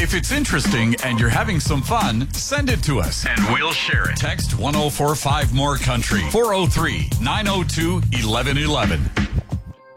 If it's interesting and you're having some fun, send it to us and we'll share it. Text 1045 More Country 403 902 1111.